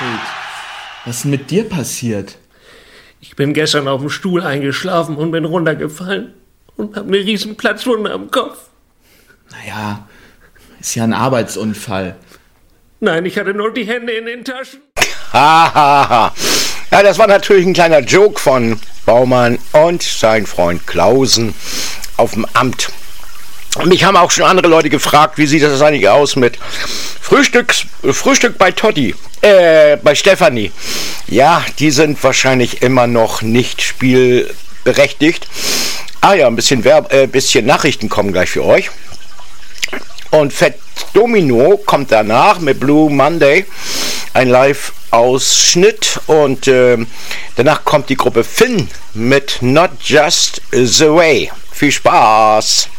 Was ist denn mit dir passiert? Ich bin gestern auf dem Stuhl eingeschlafen und bin runtergefallen und hab eine riesen Platzwunde am Kopf. Naja, ist ja ein Arbeitsunfall. Nein, ich hatte nur die Hände in den Taschen. Hahaha. Ja, das war natürlich ein kleiner Joke von Baumann und sein Freund Klausen auf dem Amt. Mich haben auch schon andere Leute gefragt, wie sieht das eigentlich aus mit Frühstück bei Totti, bei Stefanie. Ja, die sind wahrscheinlich immer noch nicht spielberechtigt. Ah ja, ein bisschen Nachrichten kommen gleich für euch. Und Fett Domino kommt danach mit Blue Monday, ein Live-Ausschnitt. Und danach kommt die Gruppe Finn mit Not Just the Way. Viel Spaß!